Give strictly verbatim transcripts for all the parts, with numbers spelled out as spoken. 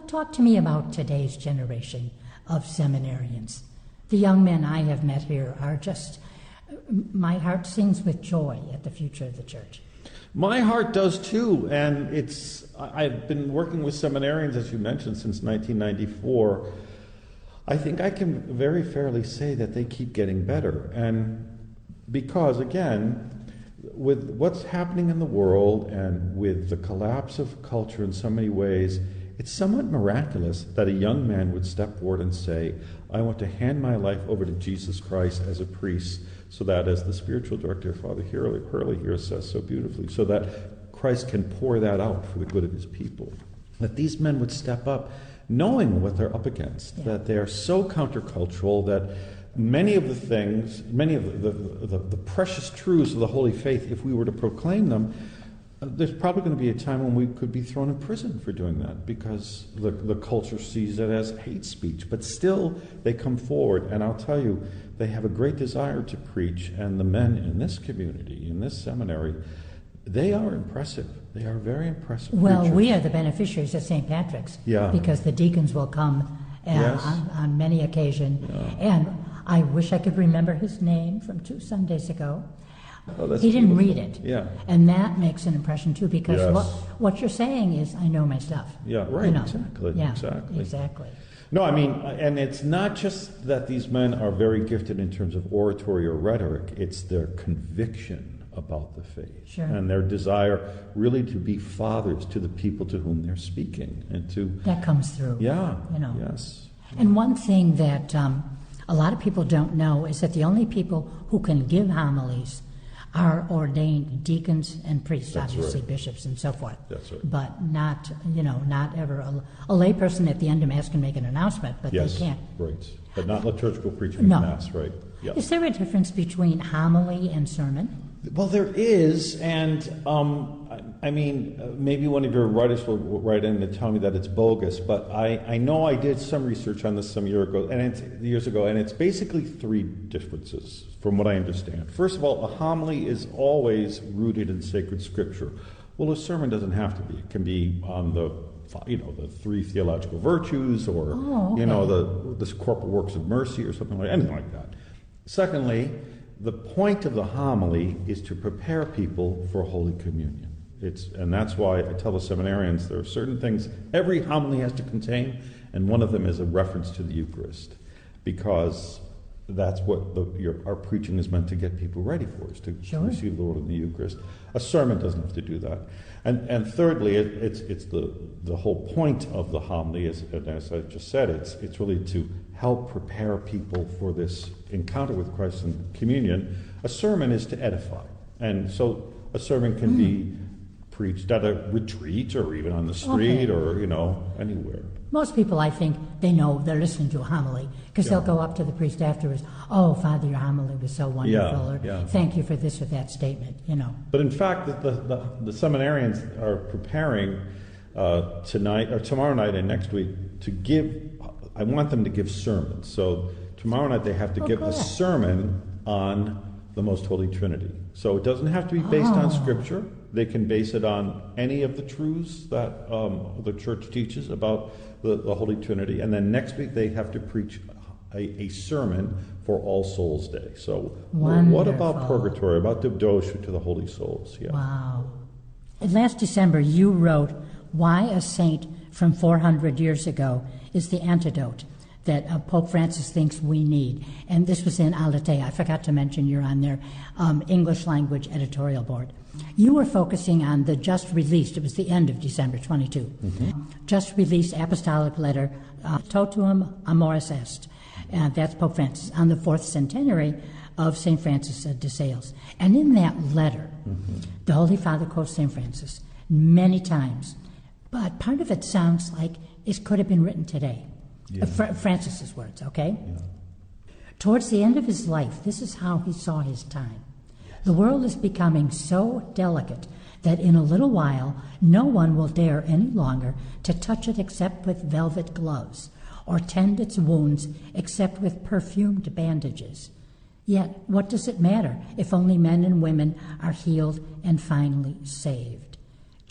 talk to me about today's generation of seminarians. The young men I have met here are just, my heart sings with joy at the future of the church. My heart does too, and it's, I've been working with seminarians, as you mentioned, since nineteen ninety-four. I think I can very fairly say that they keep getting better, and because, again, with what's happening in the world and with the collapse of culture in so many ways, it's somewhat miraculous that a young man would step forward and say, I want to hand my life over to Jesus Christ as a priest, so that, as the spiritual director, Father Hurley, Hurley here says so beautifully, so that Christ can pour that out for the good of his people. That these men would step up knowing what they're up against, yeah. that they are so countercultural, that many of the things, many of the, the, the, the precious truths of the Holy Faith, if we were to proclaim them, uh, there's probably going to be a time when we could be thrown in prison for doing that, because the, the culture sees it as hate speech. But still, they come forward, and I'll tell you, they have a great desire to preach, and the men in this community, in this seminary, they are impressive. They are very impressive Well, preachers. we are the beneficiaries at Saint Patrick's, yeah. because the deacons will come uh, yes. on, on many occasions, yeah. and I wish I could remember his name from two Sundays ago. Oh, that's he didn't beautiful. read it. Yeah. And that makes an impression too, because Yes. what, what you're saying is, I know my stuff. Yeah, right, you know? exactly, yeah, exactly. Exactly. No, I mean, and it's not just that these men are very gifted in terms of oratory or rhetoric, it's their conviction about the faith. Sure. And their desire really to be fathers to the people to whom they're speaking. And to That comes through. Yeah, you know. yes. And one thing that um, a lot of people don't know is that the only people who can give homilies are ordained deacons and priests, That's obviously right. bishops and so forth. That's right. But not, you know, not ever a, a lay person at the end of Mass can make an announcement, but Yes, they can't. right. But not liturgical preaching No. of Mass, right. Yeah. Is there a difference between homily and sermon? Well, there is, and um, I, I mean, uh, maybe one of your writers will write in to tell me that it's bogus, but I, I know I did some research on this some year ago, and it's, years ago, and it's basically three differences from what I understand. First of all, a homily is always rooted in sacred scripture. Well, a sermon doesn't have to be. It can be on the, you know, the three theological virtues, or Oh, okay. you know, the the corporal works of mercy, or something like anything like that. Secondly, the point of the homily is to prepare people for Holy Communion. It's, and that's why I tell the seminarians there are certain things every homily has to contain, and one of them is a reference to the Eucharist, because that's what the, your, our preaching is meant to get people ready for, is to, Sure. to receive the Lord in the Eucharist. A sermon doesn't have to do that. And and thirdly, it, it's it's the the whole point of the homily is, and as I just said, it's it's really to help prepare people for this encounter with Christ in communion. A sermon is to edify, and so a sermon can mm. be preached at a retreat, or even on the street, okay. or you know anywhere. Most people, I think, they know they're listening to a homily, because Yeah. they'll go up to the priest afterwards, oh, Father, your homily was so wonderful, Yeah, or yeah. thank you for this or that statement, you know. But in fact, the, the, the seminarians are preparing uh, tonight, or tomorrow night and next week, to give, I want them to give sermons. So tomorrow night they have to Oh, give a good. sermon on the Most Holy Trinity. So it doesn't have to be based Oh. on Scripture. They can base it on any of the truths that um, the Church teaches about the, the Holy Trinity. And then next week they have to preach a, a sermon for All Souls Day. So what about Wonderful. purgatory, about the devotion to the Holy Souls? Yeah. Wow. And last December, you wrote, why a saint from four hundred years ago is the antidote that uh, Pope Francis thinks we need. And this was in Aletheia. I forgot to mention you're on their um, English language editorial board. You were focusing on the just released, it was the end of December twenty-two, Mm-hmm. just released apostolic letter, uh, Totuum Amoris Est. Uh, that's Pope Francis, on the fourth centenary of Saint Francis de Sales. And in that letter, Mm-hmm. the Holy Father quotes Saint Francis many times, but part of it sounds like it could have been written today. Yeah. Uh, Fra- Francis's words, okay? Yeah. Towards the end of his life, this is how he saw his time. The world is becoming so delicate that in a little while no one will dare any longer to touch it except with velvet gloves, or tend its wounds except with perfumed bandages. Yet what does it matter if only men and women are healed and finally saved?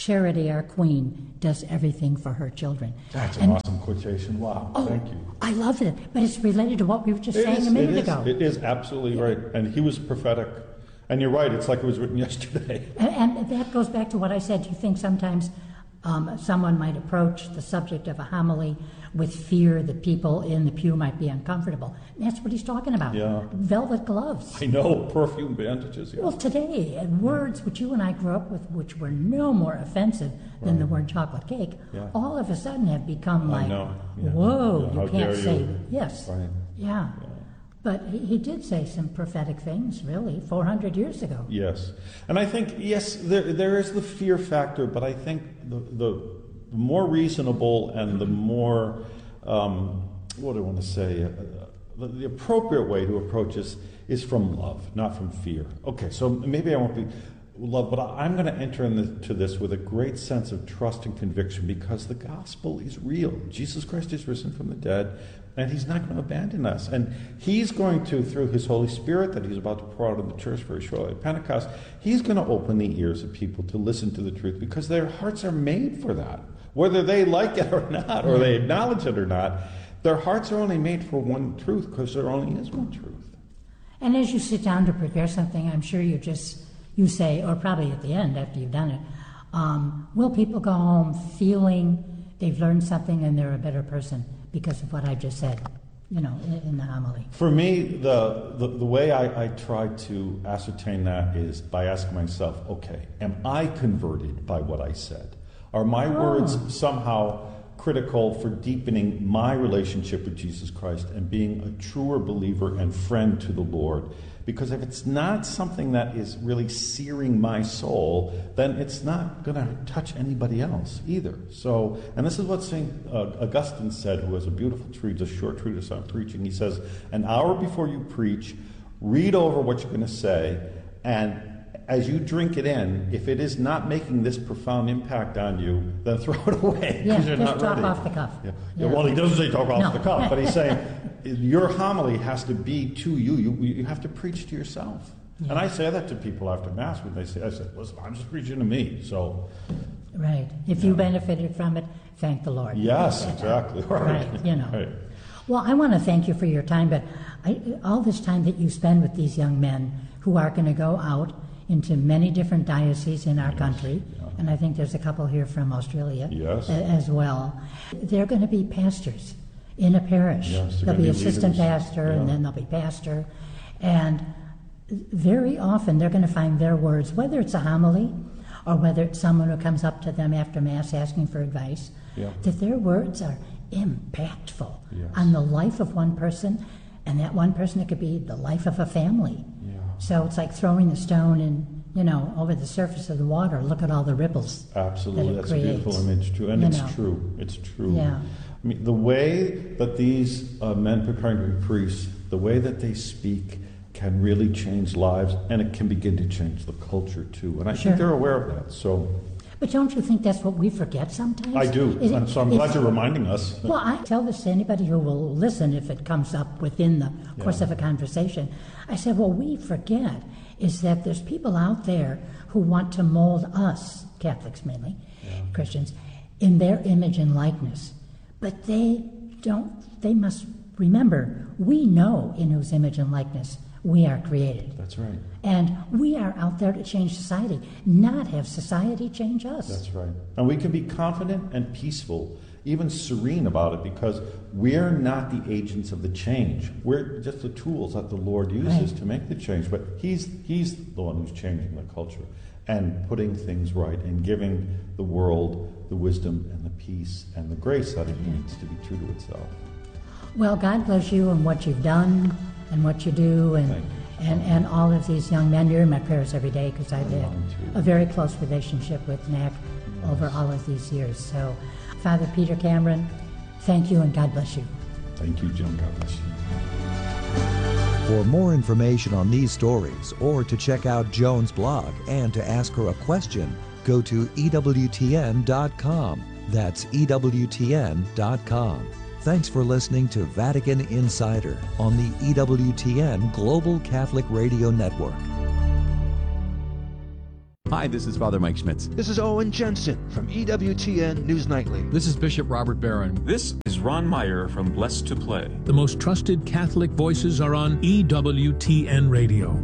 Charity, our queen, does everything for her children. That's an And- awesome quotation. Wow, Oh, thank you. I love it, but it's related to what we were just It saying is, a minute it is, ago. It is absolutely right. And he was prophetic. And you're right, it's like it was written yesterday. And, and that goes back to what I said. Do you think sometimes um, someone might approach the subject of a homily with fear that people in the pew might be uncomfortable? And that's what he's talking about. Yeah. Velvet gloves. I know, perfume bandages. Yeah. Well, today, and words which you and I grew up with, which were no more offensive than the word chocolate cake, Yeah. all of a sudden have become I like, know. Yeah. whoa, Yeah, how you can't dare say, you. yes. Right. Yeah. But he, he did say some prophetic things, really, four hundred years ago. Yes. And I think, yes, there there is the fear factor, but I think the, the more reasonable and the more, um, what do I want to say, uh, the, the appropriate way to approach this is from love, not from fear. Okay, so maybe I won't be love, but I, I'm going to enter into this with a great sense of trust and conviction because the gospel is real. Jesus Christ is risen from the dead. And he's not going to abandon us. And he's going to, through his Holy Spirit that he's about to pour out in the church very shortly at Pentecost, he's going to open the ears of people to listen to the truth because their hearts are made for that. Whether they like it or not, or they acknowledge it or not, their hearts are only made for one truth because there only is one truth. And as you sit down to prepare something, I'm sure you just, you say, or probably at the end after you've done it, um, will people go home feeling they've learned something and they're a better person because of what I just said, you know, in, in the homily? For me, the, the, the way I, I try to ascertain that is by asking myself, okay, am I converted by what I said? Are my Oh. words somehow critical for deepening my relationship with Jesus Christ and being a truer believer and friend to the Lord? Because if it's not something that is really searing my soul, then it's not going to touch anybody else either. So, and this is what Saint Uh, Augustine said, who has a beautiful treatise, a short treatise on preaching. He says, an hour before you preach, read over what you're going to say, and as you drink it in, if it is not making this profound impact on you, then throw it away. Yeah, 'cause you're just not talk ready. off the cuff. Yeah. Yeah. Yeah, well, he doesn't say talk off No. the cuff, but he's saying your homily has to be to you. You, you have to preach to yourself. Yeah. And I say that to people after Mass when they say, I said, listen, I'm just preaching to me. So, Right. If you benefited from it, thank the Lord. yes, exactly. Right. Right, you know. Right. Well, I want to thank you for your time, but I, all this time that you spend with these young men who are going to go out into many different dioceses in our country, yeah. and I think there's a couple here from Australia Yes. a- as well. They're going to be pastors in a parish. Yes, they're There'll gonna be be assistant leaders. pastor, and Yeah. then there'll be pastor. And very often they're going to find their words, whether it's a homily or whether it's someone who comes up to them after Mass asking for advice, Yeah. that their words are impactful Yes. on the life of one person, and that one person, it could be the life of a family. Yeah. So it's like throwing a stone in, you know, over the surface of the water. Look at all the ripples. Absolutely, that it that's a beautiful creates, image, too, and you it's know. true. It's true. Yeah. I mean, the way that these uh, men preparing to be priests, the way that they speak, can really change lives, and it can begin to change the culture too. And I Sure. think they're aware of that. So But don't you think that's what we forget sometimes? I do, It- and so I'm it's- glad you're reminding us. Well, I tell this to anybody who will listen if it comes up within the course Yeah. of a conversation. I said, what we forget is that there's people out there who want to mold us, Catholics mainly, Christians, in their image and likeness. But they don't, they must remember, we know in whose image and likeness we are created. That's right. And we are out there to change society, not have society change us. That's right. And we can be confident and peaceful, even serene about it, because we're not the agents of the change. We're just the tools that the Lord uses Right. to make the change. But He's He's the one who's changing the culture and putting things right and giving the world the wisdom and the peace and the grace that it needs to be true to itself. Well, God bless you and what you've done and what you do, and Thank you. and, and all of these young men. You're in my prayers every day because I've had Mine too. a very close relationship with N A C over all of these years. So, Father Peter Cameron, thank you and God bless you. Thank you, Jim. God bless you. For more information on these stories, or to check out Joan's blog and to ask her a question, go to E W T N dot com. That's E W T N dot com. Thanks for listening to Vatican Insider on the E W T N Global Catholic Radio Network. Hi, this is Father Mike Schmitz. This is Owen Jensen from E W T N News Nightly. This is Bishop Robert Barron. This is Ron Meyer from Blessed to Play. The most trusted Catholic voices are on E W T N Radio.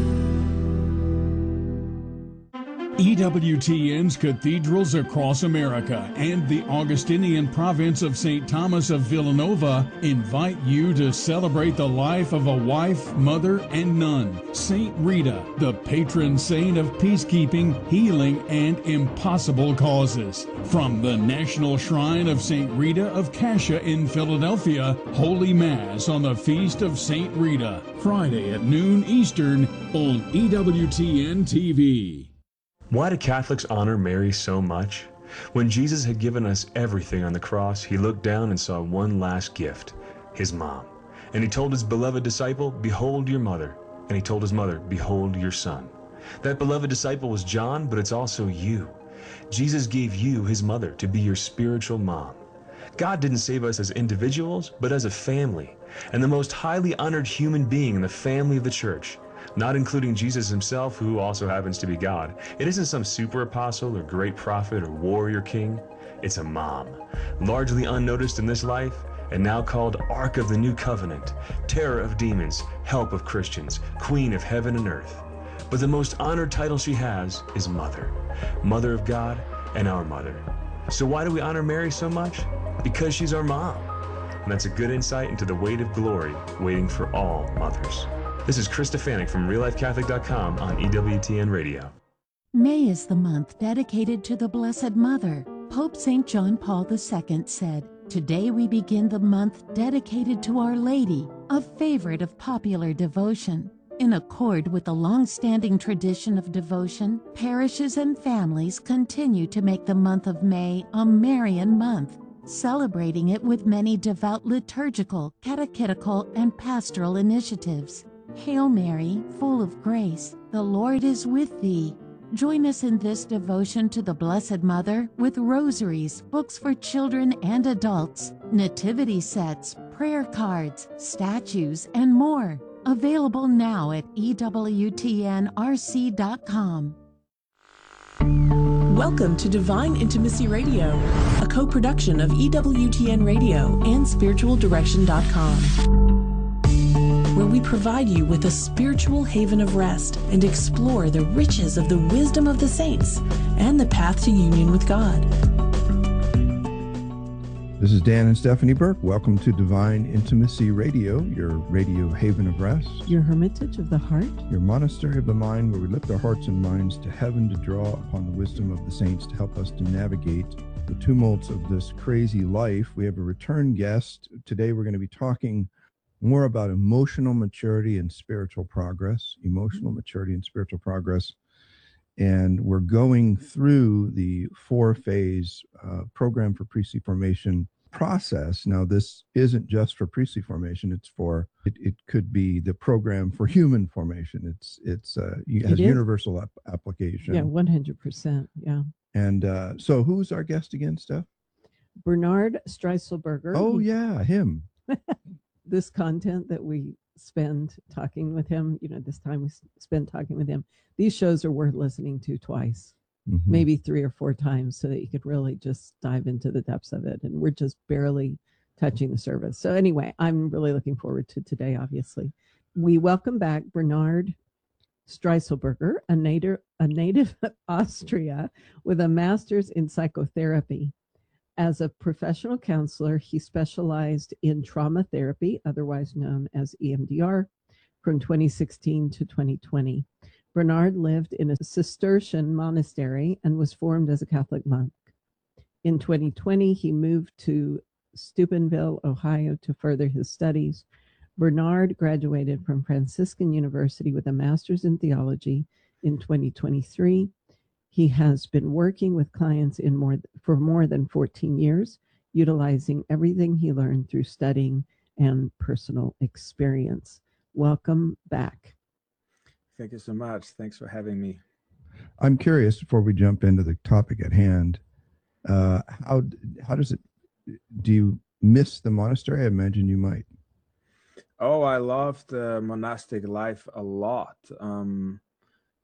E W T N's cathedrals across America and the Augustinian province of Saint Thomas of Villanova invite you to celebrate the life of a wife, mother, and nun, Saint Rita, the patron saint of peacekeeping, healing, and impossible causes. From the National Shrine of Saint Rita of Cascia in Philadelphia, Holy Mass on the Feast of Saint Rita, Friday at noon Eastern on E W T N T V. Why do Catholics honor Mary so much? When Jesus had given us everything on the cross, he looked down and saw one last gift, his mom. And he told his beloved disciple, "Behold your mother." And he told his mother, "Behold your son." That beloved disciple was John, but it's also you. Jesus gave you his mother to be your spiritual mom. God didn't save us as individuals, but as a family, and the most highly honored human being in the family of the church, not including Jesus himself, who also happens to be God. It isn't some super apostle or great prophet or warrior king. It's a mom, largely unnoticed in this life, and now called Ark of the New Covenant, terror of demons, help of Christians, queen of heaven and earth. But the most honored title she has is Mother, Mother of God and our Mother. So why do we honor Mary so much? Because she's our mom. And that's a good insight into the weight of glory waiting for all mothers. This is Chris Stefanik from real life catholic dot com on E W T N Radio. May is the month dedicated to the Blessed Mother. Pope Saint John Paul the Second said, "Today we begin the month dedicated to Our Lady, a favorite of popular devotion." In accord with the long-standing tradition of devotion, parishes and families continue to make the month of May a Marian month, celebrating it with many devout liturgical, catechetical, and pastoral initiatives. Hail Mary, full of grace, the Lord is with thee. Join us in this devotion to the Blessed Mother with rosaries, books for children and adults, nativity sets, prayer cards, statues, and more. Available now at E W T N R C dot com. Welcome to Divine Intimacy Radio, a co-production of E W T N Radio and spiritual direction dot com, where we provide you with a spiritual haven of rest and explore the riches of the wisdom of the saints and the path to union with God. This is Dan and Stephanie Burke. Welcome to Divine Intimacy Radio, your radio haven of rest. Your hermitage of the heart. Your monastery of the mind, where we lift our hearts and minds to heaven to draw upon the wisdom of the saints to help us to navigate the tumults of this crazy life. We have a return guest. Today we're going to be talking more about emotional maturity and spiritual progress. Emotional maturity and spiritual progress. And we're going through the four-phase uh, program for priestly formation process. Now, this isn't just for priestly formation. It's for, it, it could be the program for human formation. It's it's uh, it has it universal ap- application. Yeah, one hundred percent, yeah. And uh, so who's our guest again, Steph? Bernard Streisselberger. Oh, yeah, him. This content that we spend talking with him, you know, this time we spend talking with him, these shows are worth listening to twice, mm-hmm. maybe three or four times, so that you could really just dive into the depths of it. And we're just barely touching the surface. So anyway, I'm really looking forward to today, obviously. We welcome back Bernard Streisselberger, a native, a native of Austria with a master's in psychotherapy. As a professional counselor, he specialized in trauma therapy, otherwise known as E M D R, from twenty sixteen to twenty twenty. Bernard lived in a Cistercian monastery and was formed as a Catholic monk. In twenty twenty, he moved to Steubenville, Ohio, to further his studies. Bernard graduated from Franciscan University with a master's in theology in twenty twenty-three. He has been working with clients in more for more than fourteen years, utilizing everything he learned through studying and personal experience. Welcome back. Thank you so much. Thanks for having me. I'm curious, before we jump into the topic at hand, uh, how how does it, do you miss the monastery? I imagine you might. Oh, I loved the monastic life a lot. Um,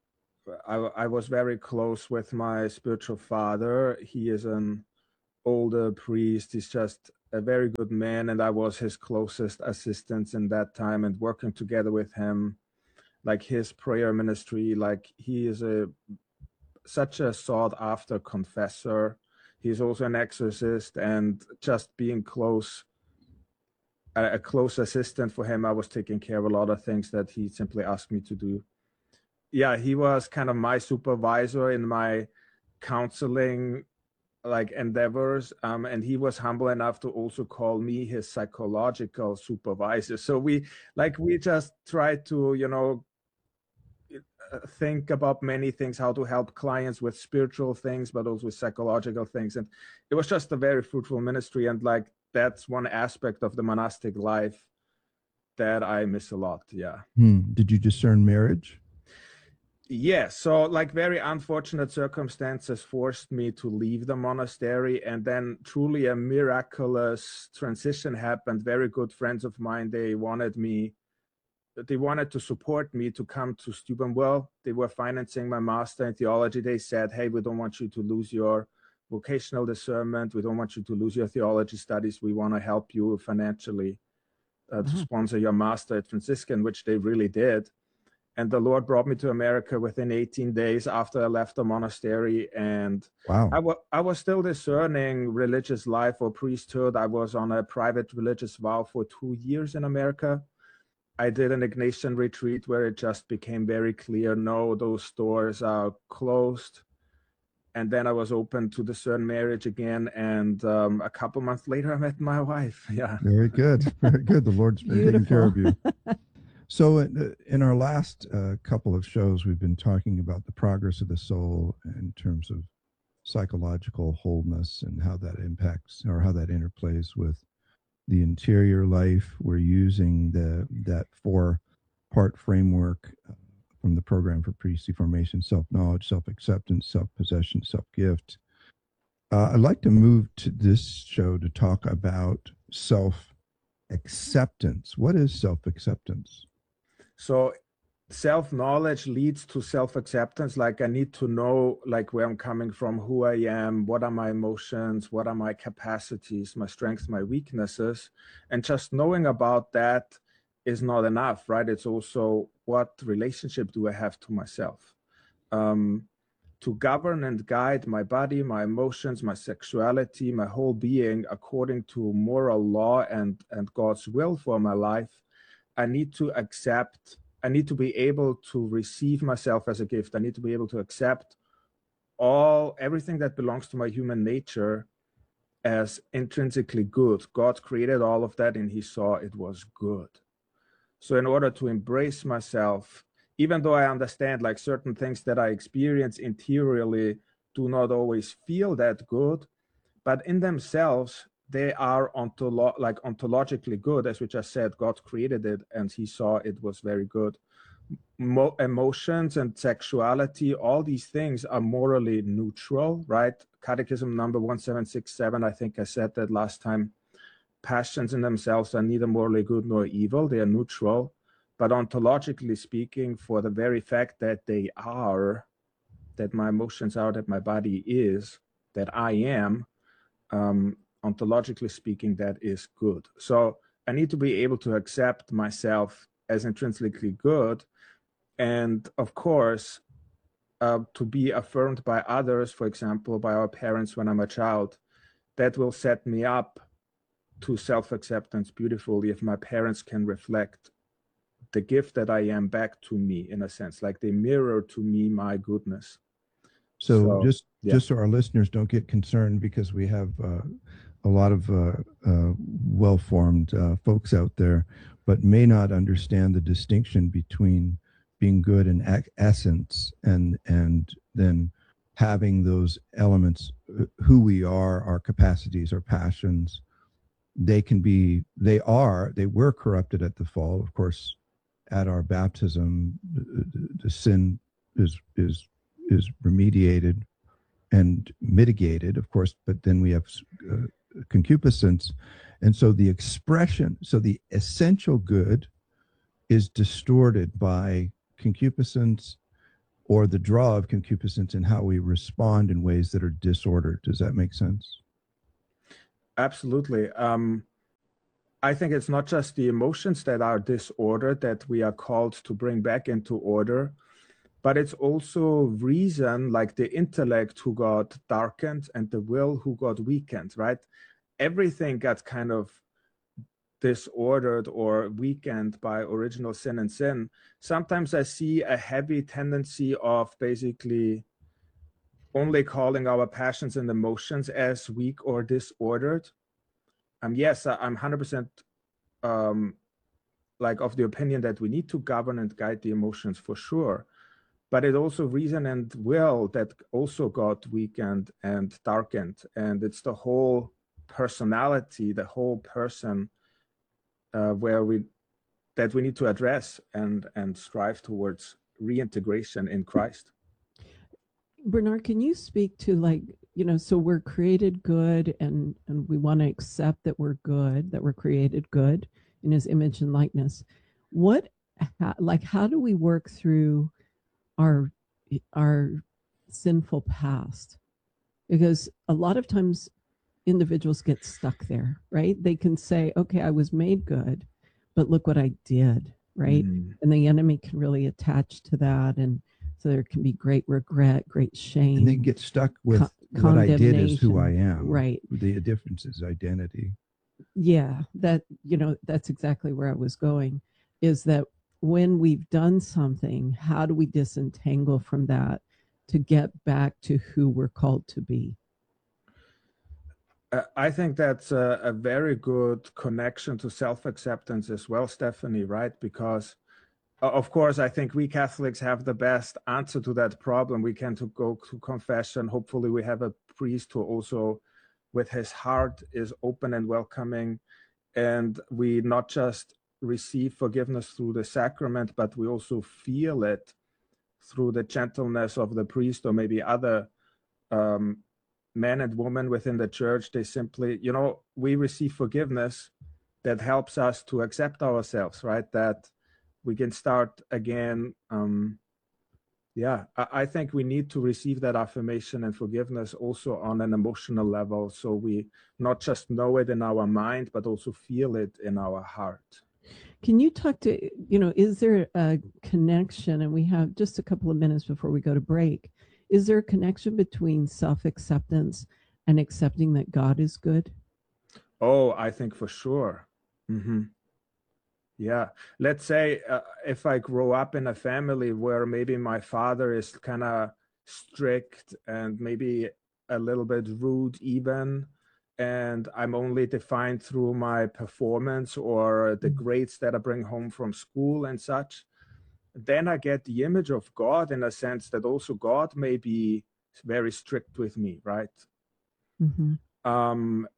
I, I was very close with my spiritual father. He is an older priest. He's just a very good man, and I was his closest assistant in that time, and working together with him, like his prayer ministry. Like he is a such a sought after confessor. He's also an exorcist, and just being close, a, a close assistant for him, I was taking care of a lot of things that he simply asked me to do. Yeah, he was kind of my supervisor in my counseling like endeavors, um, and he was humble enough to also call me his psychological supervisor. So we like we just tried to, you know, think about many things, how to help clients with spiritual things, but also with psychological things. And it was just a very fruitful ministry. And like, that's one aspect of the monastic life that I miss a lot. Yeah. Hmm. Did you discern marriage? Yeah. So like very unfortunate circumstances forced me to leave the monastery. And then truly a miraculous transition happened. Very good friends of mine, they wanted me They wanted to support me to come to Steubenville. They were financing my master in theology. They said, hey, we don't want you to lose your vocational discernment. We don't want you to lose your theology studies. We want to help you financially uh, to mm-hmm. sponsor your master at Franciscan, which they really did. And the Lord brought me to America within eighteen days after I left the monastery. And wow. I, w- I was still discerning religious life or priesthood. I was on a private religious vow for two years in America. I did an Ignatian retreat where it just became very clear, no, those doors are closed. And then I was open to discern marriage again. And um, a couple months later, I met my wife. Yeah. Very good. Very good. The Lord's been Beautiful. taking care of you. So in, in our last uh, couple of shows, we've been talking about the progress of the soul in terms of psychological wholeness and how that impacts or how that interplays with the interior life. We're using the that four-part framework uh, from the program for priestly formation: self-knowledge, self-acceptance, self-possession, self-gift. Uh, I'd like to move to this show to talk about self-acceptance. What is self-acceptance? So self-knowledge leads to self-acceptance. Like I need to know like where I'm coming from, who I am, what are my emotions, what are my capacities, my strengths, my weaknesses. And just knowing about that is not enough, right? It's also what relationship do I have to myself? Um, to govern and guide my body, my emotions, my sexuality, my whole being according to moral law and, and God's will for my life, I need to accept I need to be able to receive myself as a gift. I need to be able to accept all, everything that belongs to my human nature as intrinsically good. God created all of that and he saw it was good. So in order to embrace myself, even though I understand like certain things that I experience interiorly do not always feel that good, but in themselves, they are ontolo- like ontologically good. As we just said, God created it and he saw it was very good. Mo- emotions and sexuality, all these things are morally neutral, right? Catechism number one seven six seven, I think I said that last time. Passions in themselves are neither morally good nor evil. They are neutral. But ontologically speaking, for the very fact that they are, that my emotions are, that my body is, that I am, um, ontologically speaking, that is good. So I need to be able to accept myself as intrinsically good. And of course, uh, to be affirmed by others, for example, by our parents when I'm a child, that will set me up to self-acceptance beautifully if my parents can reflect the gift that I am back to me, in a sense, like they mirror to me my goodness. So, So, just yeah. just so our listeners don't get concerned, because we have uh, a lot of uh, uh, well-formed uh, folks out there, but may not understand the distinction between being good in ac- essence and and then having those elements, uh, who we are, our capacities, our passions. They can be, they are, they were corrupted at the fall. Of course, at our baptism, the, the sin is is is remediated and mitigated, of course, but then we have uh, concupiscence. And so the expression, so the essential good is distorted by concupiscence, or the draw of concupiscence and how we respond in ways that are disordered. Does that make sense? Absolutely. Um, I think it's not just the emotions that are disordered that we are called to bring back into order, but it's also reason, like the intellect who got darkened and the will who got weakened, right? Everything got kind of disordered or weakened by original sin and sin. Sometimes I see a heavy tendency of basically only calling our passions and emotions as weak or disordered. Um, yes, I'm one hundred percent um, like of the opinion that we need to govern and guide the emotions for sure. But it also reason and will that also got weakened and darkened. And it's the whole personality, the whole person uh, where we that we need to address and and strive towards reintegration in Christ. Bernard, can you speak to, like, you know, so we're created good, and and we want to accept that we're good, that we're created good in his image and likeness. What, how, like, how do we work through our our sinful past? Because a lot of times individuals get stuck there, right? They can say, okay, I was made good, but look what I did, right? Mm. And the enemy can really attach to that, and so there can be great regret, great shame. And they get stuck with co- what I did is who I am. Right. The difference is identity. Yeah, that, you know, that's exactly where I was going, is that when we've done something, how do we disentangle from that to get back to who we're called to be? Uh, I think that's a, a very good connection to self-acceptance as well, Stephanie, right? Because of course, I think we Catholics have the best answer to that problem. We can to go to confession. Hopefully we have a priest who also, with his heart, is open and welcoming. And we not just receive forgiveness through the sacrament, but we also feel it through the gentleness of the priest or maybe other um, men and women within the church. They simply, you know, we receive forgiveness that helps us to accept ourselves, right? That we can start again. Um, yeah, I, I think we need to receive that affirmation and forgiveness also on an emotional level. So we not just know it in our mind, but also feel it in our heart. Can you talk to, you know, is there a connection, and we have just a couple of minutes before we go to break, is there a connection between self-acceptance and accepting that God is good? Oh, I think for sure. Mm-hmm. Yeah. Let's say uh, if I grow up in a family where maybe my father is kind of strict and maybe a little bit rude even, and I'm only defined through my performance or the grades that I bring home from school and such, then I get the image of God in a sense that also God may be very strict with me, right? Mm-hmm. Um,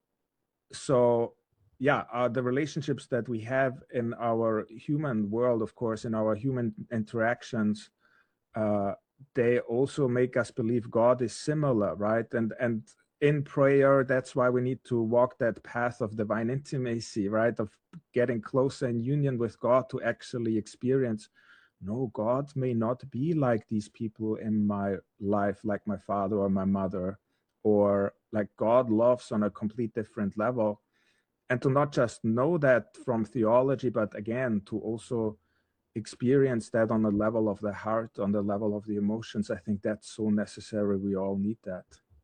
so yeah, uh, the relationships that we have in our human world, of course, in our human interactions, uh, they also make us believe God is similar, right? And and in prayer, that's why we need to walk that path of divine intimacy, right? Of getting closer in union with God to actually experience, no, God may not be like these people in my life, like my father or my mother, or like God loves on a complete different level. And to not just know that from theology, but again, to also experience that on the level of the heart, on the level of the emotions, I think that's so necessary. We all need that.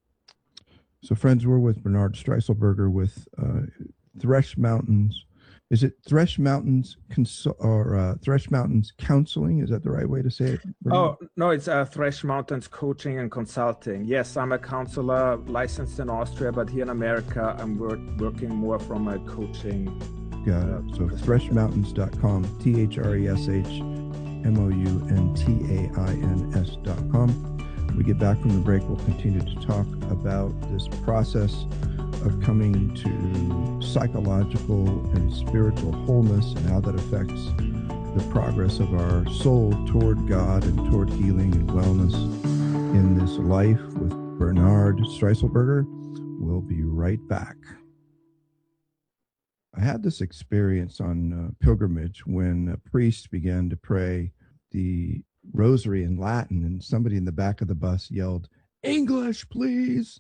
So, friends, we're with Bernard Streisselberger with uh, Thresh Mountains. Is it Thresh Mountains Cons- or uh, Thresh Mountains Counseling? Is that the right way to say it, Bernard? Oh, no, it's uh, Thresh Mountains Coaching and Consulting. Yes, I'm a counselor licensed in Austria, but here in America, I'm work, working more from a coaching. Got it. So thresh mountains dot com, T H R E S H M O U N T A I N S dot com. When we get back from the break, we'll continue to talk about this process of coming to psychological and spiritual wholeness and how that affects the progress of our soul toward God and toward healing and wellness in this life with Bernard Streisselberger. We'll be right back. I had this experience on uh, pilgrimage when a priest began to pray the rosary in Latin, and somebody in the back of the bus yelled, "English, please."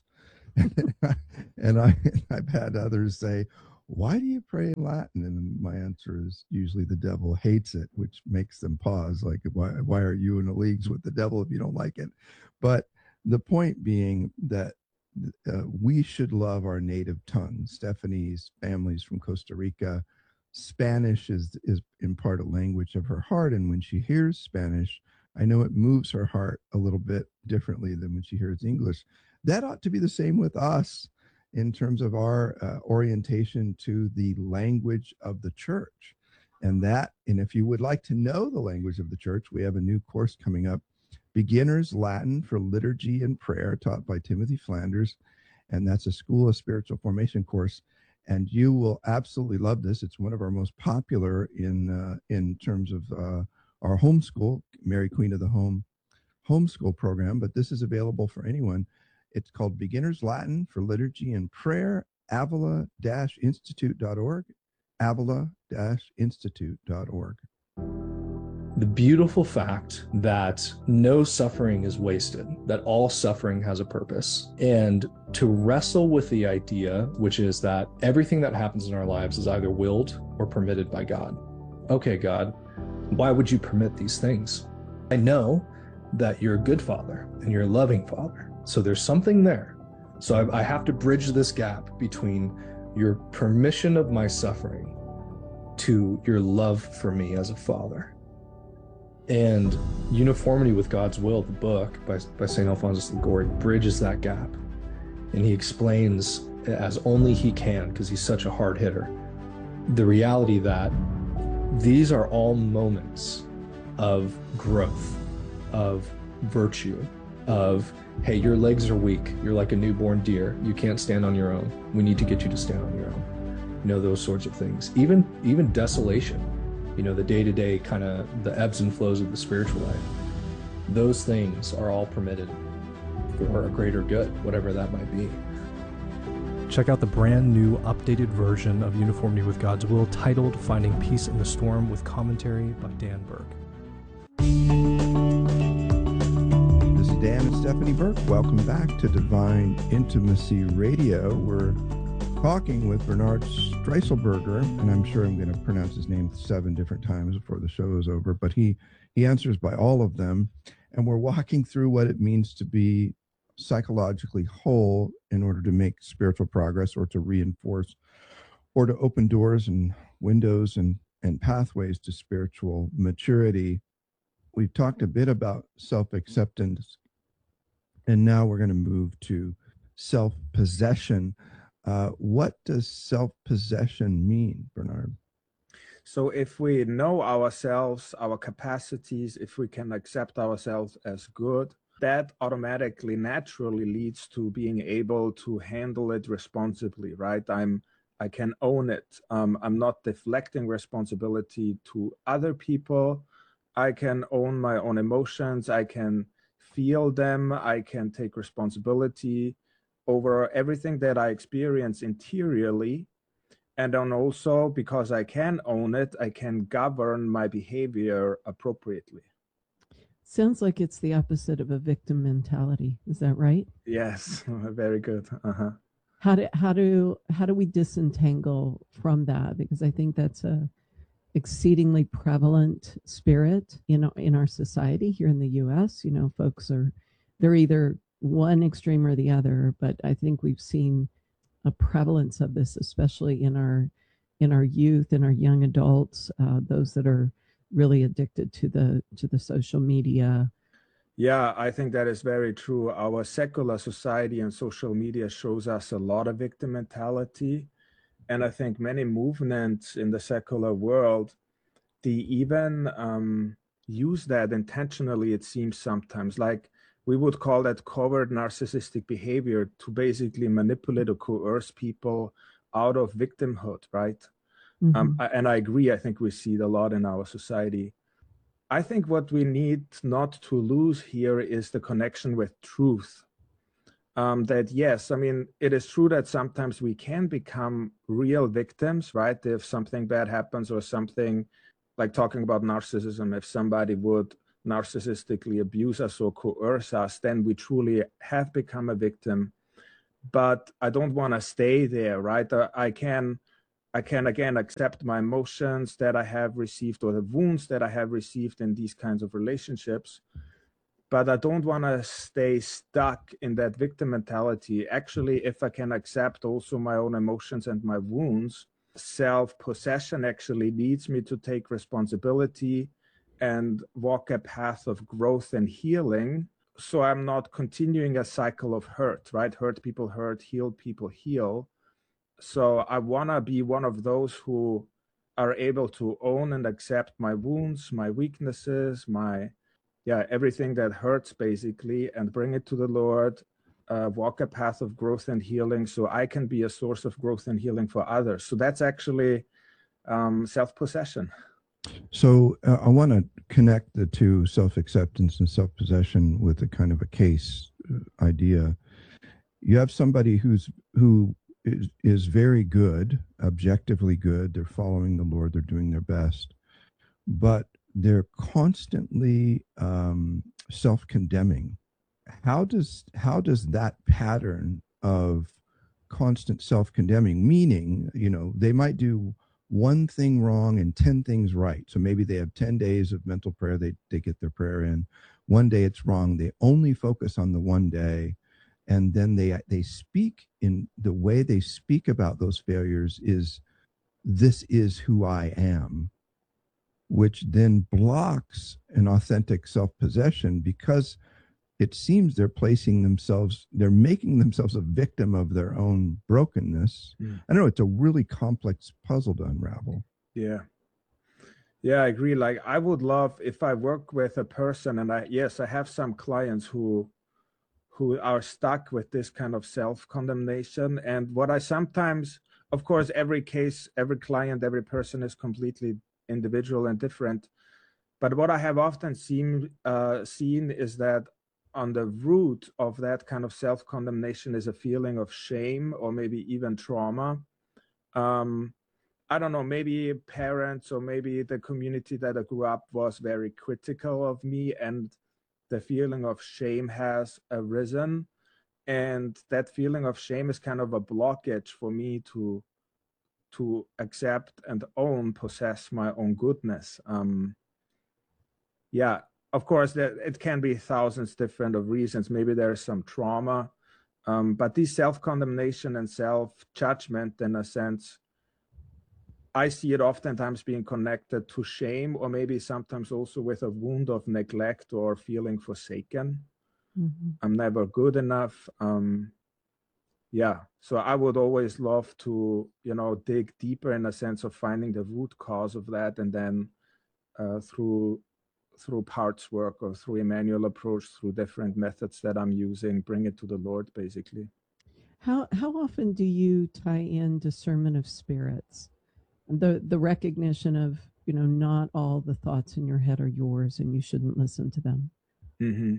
And I, I've had others say, "Why do you pray in Latin?" And my answer is usually the devil hates it, which makes them pause. Like, why, why are you in the leagues with the devil if you don't like it? But the point being that uh, we should love our native tongue. Stephanie's family's from Costa Rica. Spanish is, is in part a language of her heart. And when she hears Spanish, I know it moves her heart a little bit differently than when she hears English. That ought to be the same with us in terms of our uh, orientation to the language of the church. And that, and if you would like to know the language of the church, we have a new course coming up, Beginner's Latin for Liturgy and Prayer, taught by Timothy Flanders. And that's a School of Spiritual Formation course. And you will absolutely love this. It's one of our most popular in, uh, in terms of uh, our homeschool, Mary Queen of the Home homeschool program, but this is available for anyone. It's called Beginner's Latin for Liturgy and Prayer, avila dash institute dot org, avila dash institute dot org. The beautiful fact that no suffering is wasted, that all suffering has a purpose, and to wrestle with the idea, which is that everything that happens in our lives is either willed or permitted by God. Okay, God, why would you permit these things? I know that you're a good father and you're a loving father. So there's something there. So I, I have to bridge this gap between your permission of my suffering to your love for me as a father. And Uniformity with God's Will, the book by, by Saint Alphonsus Liguori, bridges that gap. And he explains, as only he can, because he's such a hard hitter, the reality that these are all moments of growth, of virtue, of, hey, your legs are weak. You're like a newborn deer. You can't stand on your own. We need to get you to stand on your own. You know, those sorts of things. Even even desolation, you know, the day-to-day kind of the ebbs and flows of the spiritual life. Those things are all permitted for a greater good, whatever that might be. Check out the brand new updated version of Uniformity with God's Will titled Finding Peace in the Storm with commentary by Dan Burke. This is Dan and Stephanie Burke. Welcome back to Divine Intimacy Radio. We're talking with Bernard Streisselberger, and I'm sure I'm going to pronounce his name seven different times before the show is over, but he, he answers by all of them. And we're walking through what it means to be psychologically whole in order to make spiritual progress or to reinforce or to open doors and windows and, and pathways to spiritual maturity. We've talked a bit about self-acceptance, and now we're going to move to self-possession. Uh, what does self-possession mean, Bernard? So if we know ourselves, our capacities, if we can accept ourselves as good, that automatically, naturally leads to being able to handle it responsibly, right? I'm, I can own it. Um, I'm not deflecting responsibility to other people. I can own my own emotions. I can feel them. I can take responsibility over everything that I experience interiorly. And then also, because I can own it, I can govern my behavior appropriately. Sounds like it's the opposite of a victim mentality. Is that right? Yes, very good. Uh-huh. How do how do how do we disentangle from that? Because I think that's a exceedingly prevalent spirit in in our society here in the U S. You know, folks are they're either one extreme or the other, but I think we've seen a prevalence of this, especially in our in our youth, in our young adults, uh, those that are really addicted to the to the social media. Yeah, I think that is very true. Our secular society and social media shows us a lot of victim mentality. And I think many movements in the secular world, they even um, use that intentionally, it seems sometimes. Like we would call that covert narcissistic behavior, to basically manipulate or coerce people out of victimhood, right? Mm-hmm. Um, and I agree, I think we see it a lot in our society. I think what we need not to lose here is the connection with truth. Um, that yes, I mean, it is true that sometimes we can become real victims, right? If something bad happens or something, like talking about narcissism, if somebody would narcissistically abuse us or coerce us, then we truly have become a victim. But I don't want to stay there, right? I can, I can again accept my emotions that I have received or the wounds that I have received in these kinds of relationships. But I don't want to stay stuck in that victim mentality. Actually, if I can accept also my own emotions and my wounds, self-possession actually leads me to take responsibility and walk a path of growth and healing. So I'm not continuing a cycle of hurt, right? Hurt people hurt, healed people heal. So I want to be one of those who are able to own and accept my wounds, my weaknesses, my, yeah, everything that hurts basically, and bring it to the Lord, uh, walk a path of growth and healing so I can be a source of growth and healing for others. So that's actually um, self-possession. So uh, I want to connect the two, self-acceptance and self-possession, with a kind of a case uh, idea. You have somebody who's who is, is very good, objectively good. They're following the Lord. They're doing their best, but they're constantly um, self-condemning. How does how does that pattern of constant self-condemning, meaning, you know, they might do one thing wrong and ten things right. So maybe they have ten days of mental prayer. They, they get their prayer in. One day it's wrong. They only focus on the one day. And then they, they speak in the way they speak about those failures is, this is who I am, which then blocks an authentic self-possession, because it seems they're placing themselves, they're making themselves a victim of their own brokenness. Mm. I don't know, it's a really complex puzzle to unravel. Yeah. Yeah, I agree. Like, I would love if I work with a person, and I, yes, I have some clients who, who are stuck with this kind of self-condemnation. And what I sometimes, of course, every case, every client, every person is completely individual and different. But what I have often seen, uh, seen is that on the root of that kind of self-condemnation is a feeling of shame or maybe even trauma. Um, I don't know, maybe parents or maybe the community that I grew up was very critical of me, and the feeling of shame has arisen. And that feeling of shame is kind of a blockage for me to, to accept and own, possess my own goodness. Um, yeah. Of course, there, it can be thousands different of reasons. Maybe there is some trauma, um, but this self-condemnation and self-judgment, in a sense, I see it oftentimes being connected to shame, or maybe sometimes also with a wound of neglect or feeling forsaken. Mm-hmm. I'm never good enough. Um, yeah, so I would always love to, you know, dig deeper in a sense of finding the root cause of that, and then uh, through through parts work or through Emmanuel approach, through different methods that I'm using, bring it to the Lord, basically. How how often do you tie in discernment of spirits, the the recognition of, you know, not all the thoughts in your head are yours and you shouldn't listen to them? Mm-hmm.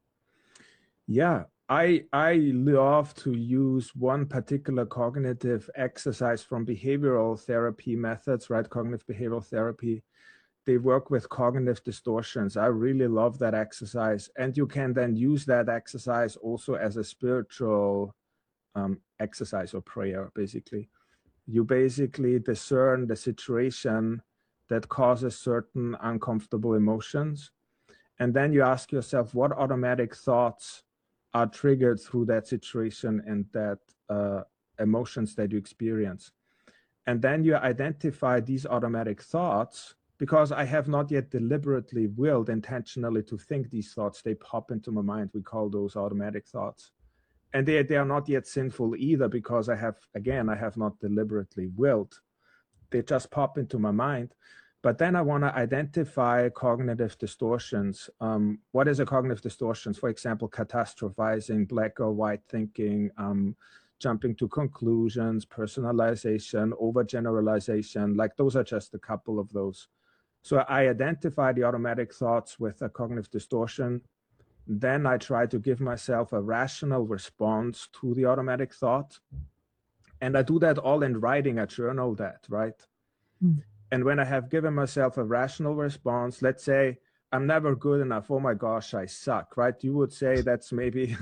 Yeah, I I love to use one particular cognitive exercise from behavioral therapy methods, right? Cognitive behavioral therapy. They work with cognitive distortions. I really love that exercise. And you can then use that exercise also as a spiritual um, exercise or prayer, basically. You basically discern the situation that causes certain uncomfortable emotions. And then you ask yourself, what automatic thoughts are triggered through that situation and that uh, emotions that you experience. And then you identify these automatic thoughts. Because I have not yet deliberately willed intentionally to think these thoughts, they pop into my mind. We call those automatic thoughts. And they, they are not yet sinful either, because I have, again, I have not deliberately willed. They just pop into my mind. But then I want to identify cognitive distortions. Um, what is a cognitive distortion? For example, catastrophizing, black or white thinking, um, jumping to conclusions, personalization, overgeneralization. Like, those are just a couple of those. So I identify the automatic thoughts with a cognitive distortion. Then I try to give myself a rational response to the automatic thought. And I do that all in writing. I journal that, right? Mm. And when I have given myself a rational response, let's say I'm never good enough. Oh my gosh, I suck, right? You would say that's maybe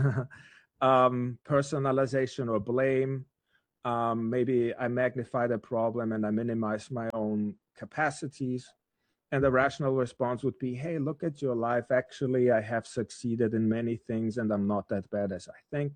um, personalization or blame. Um, maybe I magnify the problem and I minimize my own capacities. And the rational response would be, hey, look at your life. Actually, I have succeeded in many things and I'm not that bad as I think.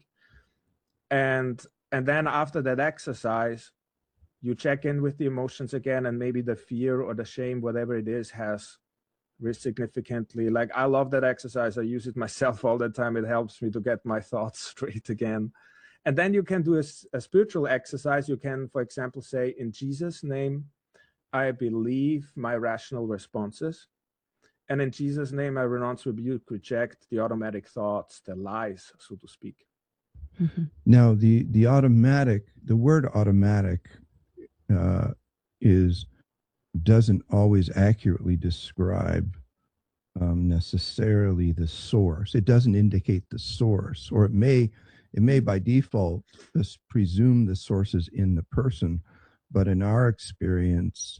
And, and then after that exercise, you check in with the emotions again, and maybe the fear or the shame, whatever it is, has significantly, like, I love that exercise. I use it myself all the time. It helps me to get my thoughts straight again. And then you can do a, a spiritual exercise. You can, for example, say, in Jesus' name, I believe my rational responses. And in Jesus' name, I renounce, rebuke, reject the automatic thoughts, the lies, so to speak. Mm-hmm. Now, the, the automatic, the word automatic uh, is, doesn't always accurately describe um, necessarily the source. It doesn't indicate the source, or it may, it may by default just presume the sources in the person. But in our experience,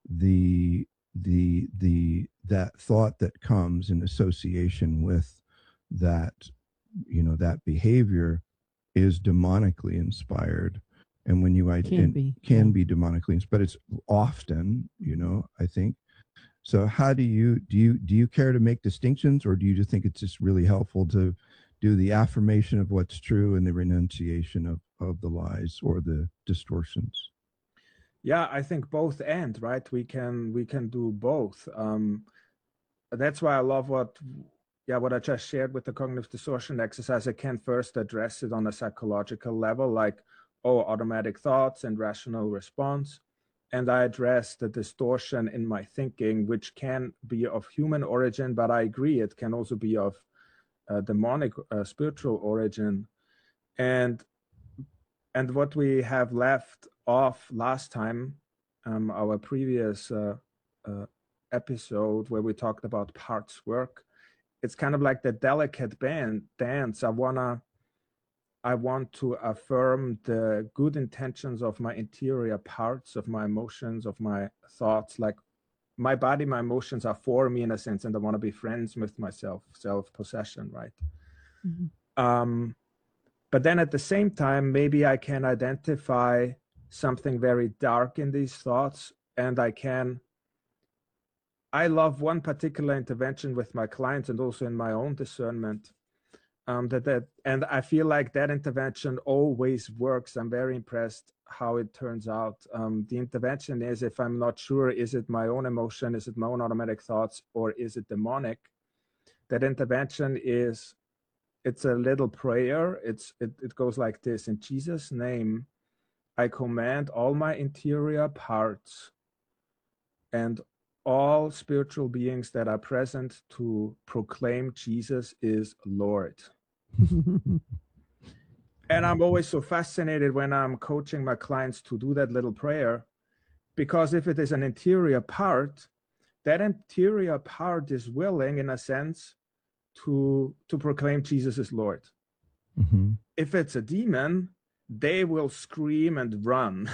the the the that thought that comes in association with that, you know, that behavior is demonically inspired. And when you can be can yeah. be demonically inspired, but it's often, you know, I think. So how do you do you do you care to make distinctions, or do you just think it's just really helpful to do the affirmation of what's true and the renunciation of of the lies or the distortions? Yeah, I think both end, right? We can we can do both. Um, that's why I love what yeah what I just shared with the cognitive distortion exercise. I can first address it on a psychological level, like, oh, automatic thoughts and rational response. And I address the distortion in my thinking, which can be of human origin, but I agree it can also be of uh, demonic uh, spiritual origin. And and what we have left off last time, um, our previous uh, uh, episode where we talked about parts work, it's kind of like the delicate band dance. I wanna I want to affirm the good intentions of my interior parts, of my emotions, of my thoughts. Like, my body, my emotions are for me in a sense, and I want to be friends with myself, self-possession, right? Mm-hmm. Um, but then at the same time, maybe I can identify something very dark in these thoughts, and I can, I love one particular intervention with my clients and also in my own discernment. Um, that, that and I feel like that intervention always works. I'm very impressed how it turns out. Um, the intervention is, if I'm not sure, is it my own emotion, is it my own automatic thoughts, or is it demonic? That intervention is, it's a little prayer. It's it, it goes like this: in Jesus' name, I command all my interior parts and all spiritual beings that are present to proclaim Jesus is Lord. And I'm always so fascinated when I'm coaching my clients to do that little prayer, because if it is an interior part, that interior part is willing, in a sense, to, to proclaim Jesus is Lord. Mm-hmm. If it's a demon, they will scream and run.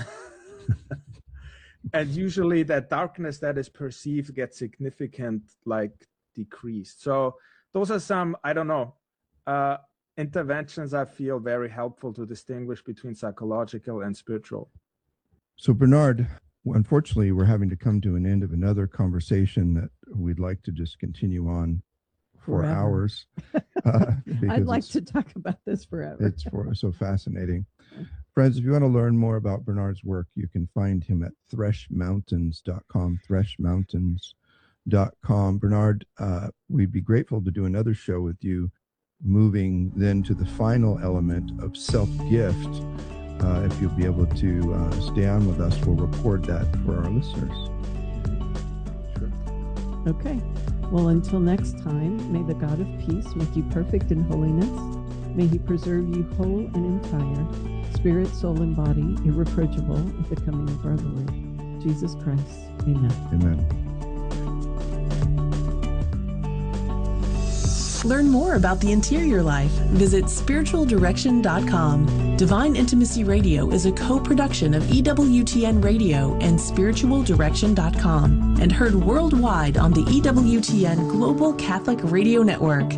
And usually that darkness that is perceived gets significant, like decreased. So those are some, I don't know, uh, interventions I feel very helpful to distinguish between psychological and spiritual. So Bernard, unfortunately, we're having to come to an end of another conversation that we'd like to just continue on for forever. hours. Uh, I'd like to talk about this forever. It's for, so fascinating. Friends, if you want to learn more about Bernard's work, you can find him at thresh mountains dot com, thresh mountains dot com. Bernard, uh, we'd be grateful to do another show with you, moving then to the final element of self-gift. Uh, if you'll be able to uh, stay on with us, we'll record that for our listeners. Sure. Okay. Well, until next time, may the God of peace make you perfect in holiness. May he preserve you whole and entire, spirit, soul, and body, irreproachable at the coming of our Lord Jesus Christ. Amen. Amen. learn more about the interior life, visit spiritual direction dot com. Divine Intimacy Radio is a co-production of E W T N Radio and spiritual direction dot com and heard worldwide on the E W T N Global Catholic Radio Network.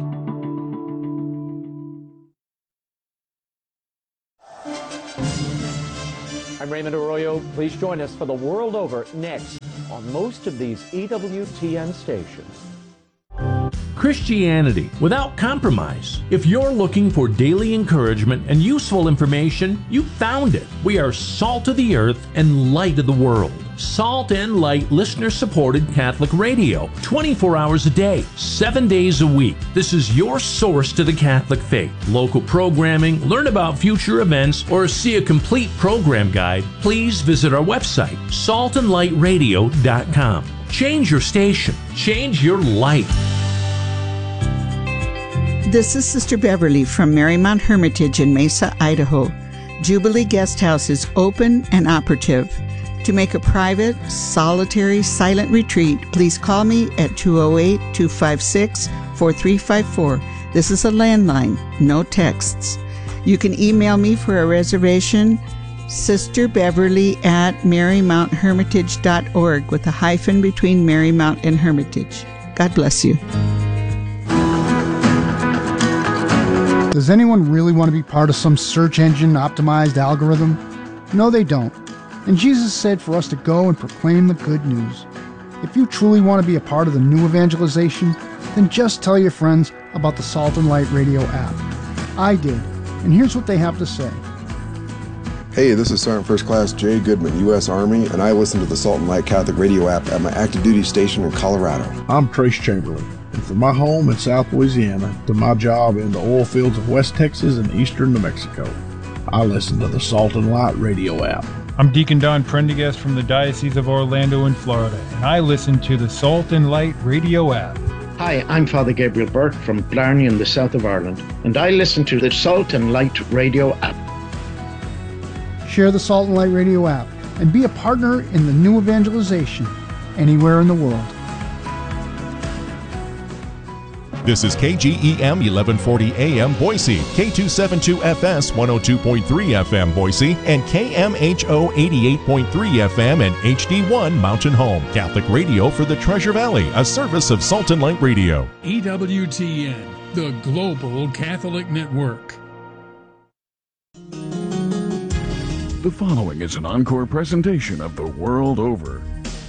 I'm Raymond Arroyo. Please join us for The World Over next on most of these E W T N stations. Christianity without compromise. If you're looking for daily encouragement and useful information, you found it. We are salt of the earth and light of the world. Salt and Light listener-supported Catholic radio, twenty-four hours a day, seven days a week. This is your source to the Catholic faith. Local programming, learn about future events, or see a complete program guide, please visit our website, salt and light radio dot com. Change your station. Change your life. This is Sister Beverly from Marymount Hermitage in Mesa, Idaho. Jubilee Guest House is open and operative. To make a private, solitary, silent retreat, please call me at two oh eight, two five six, four three five four. This is a landline, no texts. You can email me for a reservation, Sister Beverly at marymount hermitage dot org with a hyphen between Marymount and Hermitage. God bless you. Does anyone really want to be part of some search engine optimized algorithm? No, they don't. And Jesus said for us to go and proclaim the good news. If you truly want to be a part of the new evangelization, then just tell your friends about the Salt and Light Radio app. I did, and here's what they have to say. Hey, this is Sergeant First Class Jay Goodman, U S Army, and I listen to the Salt and Light Catholic Radio app at my active duty station in Colorado. I'm Trace Chamberlain. And from my home in South Louisiana to my job in the oil fields of West Texas and eastern New Mexico, I listen to the Salt and Light Radio app. I'm Deacon Don Prendergast from the Diocese of Orlando in Florida, and I listen to the Salt and Light Radio app. Hi, I'm Father Gabriel Burke from Blarney in the south of Ireland, and I listen to the Salt and Light Radio app. Share the Salt and Light Radio app and be a partner in the new evangelization anywhere in the world. This is K G E M eleven forty A M Boise, K two seventy-two F S one oh two point three F M Boise, and K M H O eighty-eight point three F M and H D one Mountain Home. Catholic radio for the Treasure Valley, a service of Salt and Light Radio. E W T N, the Global Catholic Network. The following is an encore presentation of The World Over.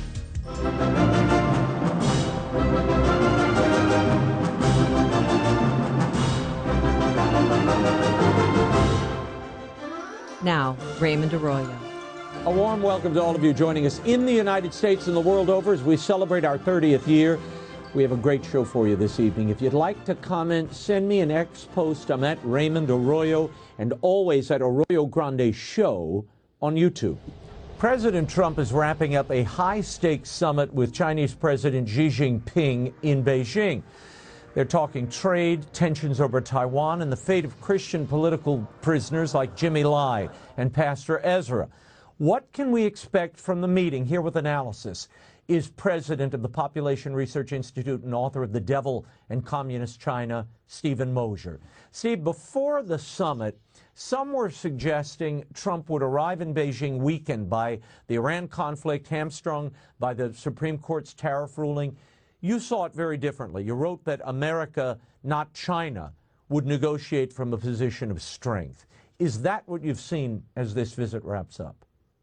Now, Raymond Arroyo. A warm welcome to all of you joining us in the United States and the world over as we celebrate our thirtieth year. We have a great show for you this evening. If you'd like to comment, send me an X post. I'm at Raymond Arroyo and always at Arroyo Grande Show on YouTube. President Trump is wrapping up a high-stakes summit with Chinese President Xi Jinping in Beijing. They're talking trade, tensions over Taiwan, and the fate of Christian political prisoners like Jimmy Lai and Pastor Ezra. What can we expect from the meeting? Here with analysis is president of the Population Research Institute and author of The Devil and Communist China, Stephen Mosher. Steve, before the summit, some were suggesting Trump would arrive in Beijing weakened by the Iran conflict, hamstrung by the Supreme Court's tariff ruling. You saw it very differently. You wrote that America, not China, would negotiate from a position of strength. Is that what you've seen as this visit wraps up?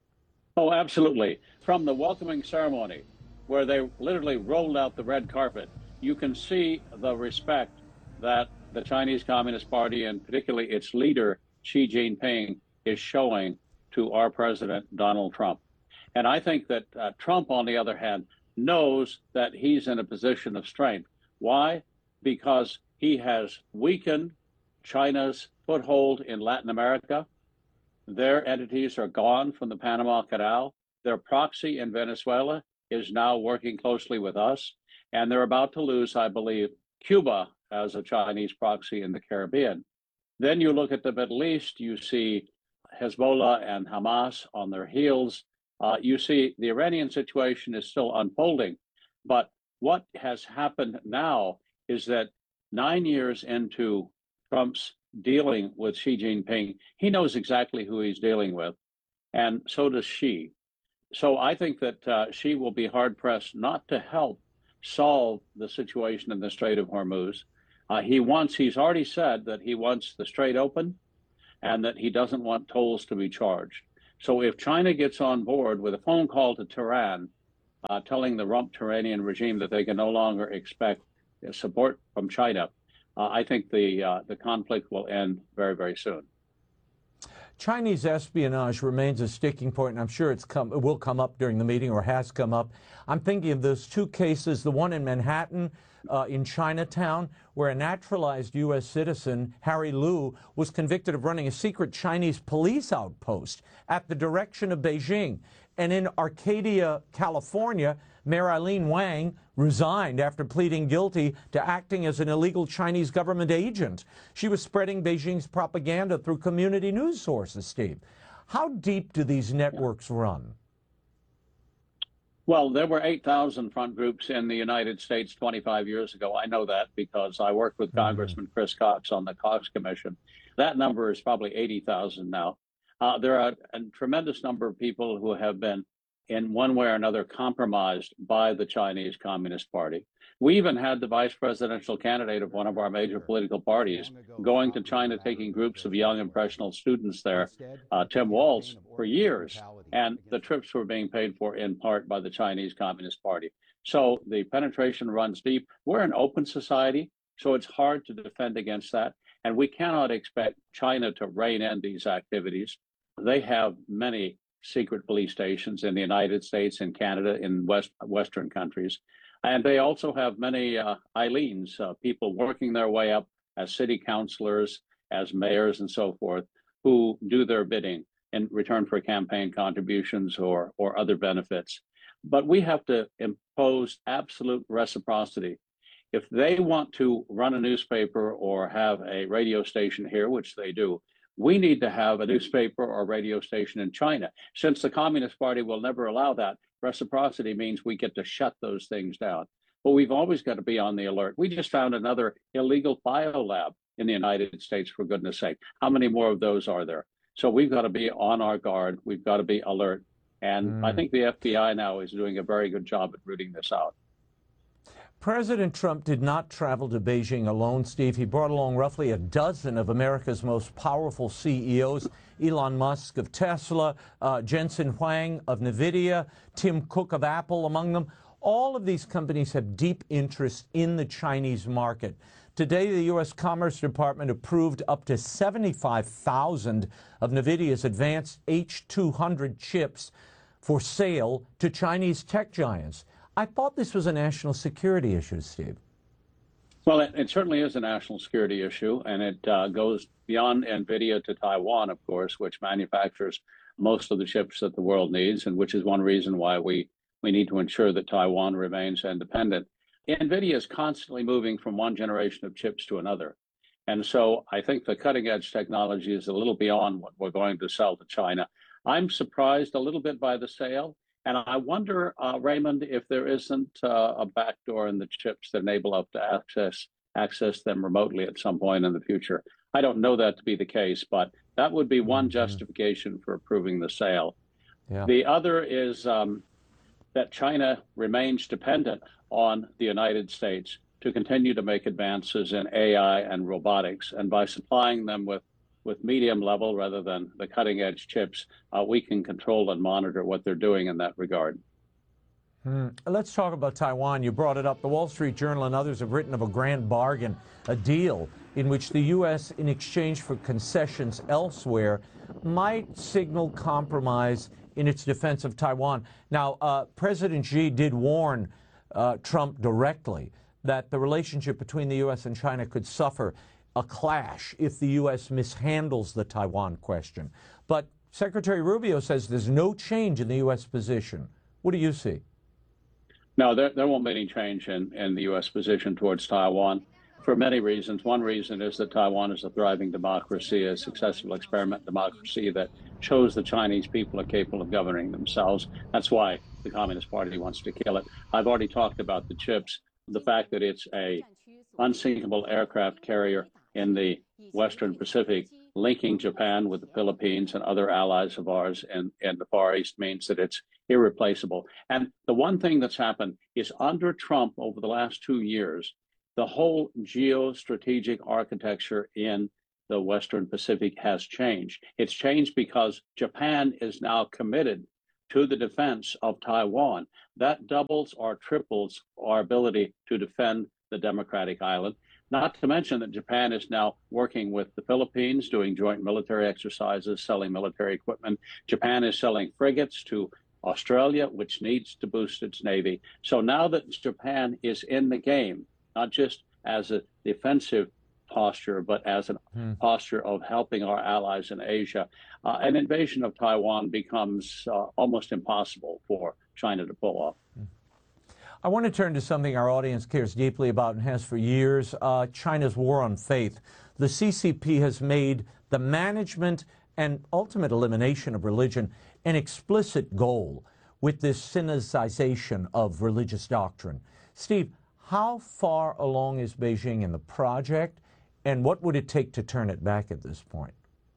Oh, absolutely. From the welcoming ceremony, where they literally rolled out the red carpet, you can see the respect that the Chinese Communist Party, and particularly its leader, Xi Jinping, is showing to our president, Donald Trump. And I think that uh, Trump, on the other hand, knows that he's in a position of strength. Why? Because he has weakened China's foothold in Latin America. Their entities are gone from the Panama Canal. Their proxy in Venezuela is now working closely with us. And they're about to lose, I believe, Cuba as a Chinese proxy in the Caribbean. Then you look at the Middle East, you see Hezbollah and Hamas on their heels. Uh, you see the Iranian situation is still unfolding. But what has happened now is that nine years into Trump's dealing with Xi Jinping, he knows exactly who he's dealing with, and so does Xi. So I think that uh, Xi will be hard-pressed not to help solve the situation in the Strait of Hormuz. Uh, he wants, he's already said that he wants the Strait open and that he doesn't want tolls to be charged. So if China gets on board with a phone call to Tehran, uh, telling the rump Iranian regime that they can no longer expect support from China, uh, I think the uh, the conflict will end very, very soon. Chinese espionage remains a sticking point, and I'm sure it's come, it will come up during the meeting or has come up. I'm thinking of those two cases, the one in Manhattan, uh, in Chinatown, where a naturalized U S citizen, Harry Liu, was convicted of running a secret Chinese police outpost at the direction of Beijing. And in Arcadia, California, Mayor Eileen Wang resigned after pleading guilty to acting as an illegal Chinese government agent. She was spreading Beijing's propaganda through community news sources, Steve. How deep do these networks run? Well, there were eight thousand front groups in the United States twenty-five years ago. I know that because I worked with mm-hmm. Congressman Chris Cox on the Cox Commission. That number is probably eighty thousand now. Uh, there are a tremendous number of people who have been, in one way or another, compromised by the Chinese Communist Party. We even had the vice presidential candidate of one of our major political parties going to China, taking groups of young, impressionable students there, uh, Tim Walz, for years. And the trips were being paid for in part by the Chinese Communist Party. So the penetration runs deep. We're an open society, so it's hard to defend against that. And we cannot expect China to rein in these activities. They have many secret police stations in the United States, in Canada, in West, Western countries. And they also have many uh, Eileens, uh, people working their way up as city councilors, as mayors and so forth, who do their bidding in return for campaign contributions or, or other benefits. But we have to impose absolute reciprocity. If they want to run a newspaper or have a radio station here, which they do, we need to have a newspaper or radio station in China. Since the Communist Party will never allow that, reciprocity means we get to shut those things down. But we've always got to be on the alert. We just found another illegal biolab in the United States, for goodness sake. How many more of those are there? So we've got to be on our guard. We've got to be alert. And mm. I think the F B I now is doing a very good job at rooting this out. President Trump did not travel to Beijing alone, Steve. He brought along roughly a dozen of America's most powerful C E Os, Elon Musk of Tesla, uh, Jensen Huang of NVIDIA, Tim Cook of Apple among them. All of these companies have deep interest in the Chinese market. Today, the U S Commerce Department approved up to seventy-five thousand of NVIDIA's advanced H two hundred chips for sale to Chinese tech giants. I thought this was a national security issue, Steve. Well, it, it certainly is a national security issue, and it uh, goes beyond NVIDIA to Taiwan, of course, which manufactures most of the chips that the world needs, and which is one reason why we, we need to ensure that Taiwan remains independent. NVIDIA is constantly moving from one generation of chips to another. And so I think the cutting edge technology is a little beyond what we're going to sell to China. I'm surprised a little bit by the sale. And I wonder, uh, Raymond, if there isn't uh, a backdoor in the chips that enable us to access access them remotely at some point in the future. I don't know that to be the case, but that would be one justification for approving the sale. Yeah. The other is um, that China remains dependent on the United States to continue to make advances in A I and robotics. And by supplying them with with medium level rather than the cutting edge chips, uh, we can control and monitor what they're doing in that regard. Hmm. Let's talk about Taiwan. You brought it up. The Wall Street Journal and others have written of a grand bargain, a deal in which the U S, in exchange for concessions elsewhere, might signal compromise in its defense of Taiwan. Now, uh, President Xi did warn uh, Trump directly that the relationship between the U S and China could suffer a clash if the U S mishandles the Taiwan question. But Secretary Rubio says there's no change in the U S position. What do you see? No, there, there won't be any change in, in the U S position towards Taiwan for many reasons. One reason is that Taiwan is a thriving democracy, a successful experiment democracy that shows the Chinese people are capable of governing themselves. That's why the Communist Party wants to kill it. I've already talked about the chips, the fact that it's a unsinkable aircraft carrier in the Western Pacific, linking Japan with the Philippines and other allies of ours in, in the Far East means that it's irreplaceable. And the one thing that's happened is under Trump over the last two years, the whole geostrategic architecture in the Western Pacific has changed. It's changed because Japan is now committed to the defense of Taiwan. That doubles or triples our ability to defend the democratic island. Not to mention that Japan is now working with the Philippines, doing joint military exercises, selling military equipment. Japan is selling frigates to Australia, which needs to boost its navy. So now that Japan is in the game, not just as a defensive posture, but as a hmm. posture of helping our allies in Asia, uh, an invasion of Taiwan becomes uh, almost impossible for China to pull off. Hmm. I want to turn to something our audience cares deeply about and has for years, uh, China's war on faith. The C C P has made the management and ultimate elimination of religion an explicit goal with this Sinicization of religious doctrine. Steve, how far along is Beijing in the project, and what would it take to turn it back at this point?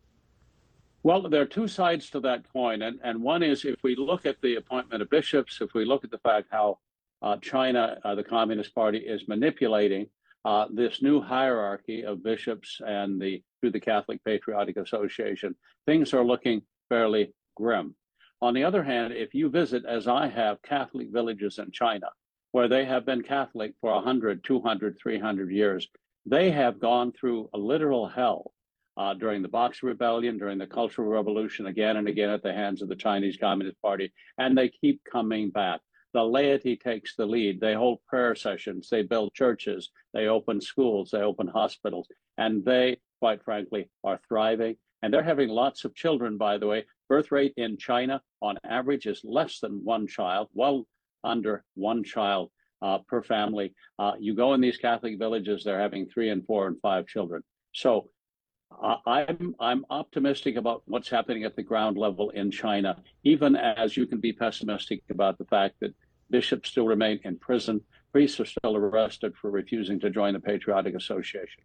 Well, there are two sides to that coin, and, and one is if we look at the appointment of bishops, if we look at the fact how uh, China, uh, the Communist Party, is manipulating uh, this new hierarchy of bishops and the through the Catholic Patriotic Association, things are looking fairly grim. On the other hand, if you visit, as I have, Catholic villages in China, where they have been Catholic for one hundred, two hundred, three hundred years, they have gone through a literal hell uh, during the Boxer Rebellion, during the Cultural Revolution, again and again at the hands of the Chinese Communist Party, and they keep coming back. The laity takes the lead. They hold prayer sessions, they build churches, they open schools, they open hospitals, and they, quite frankly, are thriving. And they're having lots of children, by the way. Birth rate in China, on average, is less than one child, well under one child uh, per family. Uh, you go in these Catholic villages, they're having three and four and five children. So uh, I'm I'm optimistic about what's happening at the ground level in China, even as you can be pessimistic about the fact that bishops still remain in prison, priests are still arrested for refusing to join the Patriotic Association.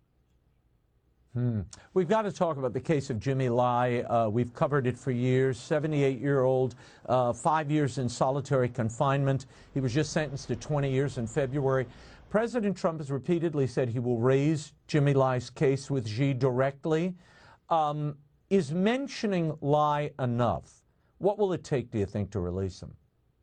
Hmm. We've got to talk about the case of Jimmy Lai. Uh, we've covered it for years. seventy-eight-year-old, uh, five years in solitary confinement. He was just sentenced to twenty years in February. President Trump has repeatedly said he will raise Jimmy Lai's case with Xi directly. Um, is mentioning Lai enough? What will it take, do you think, to release him?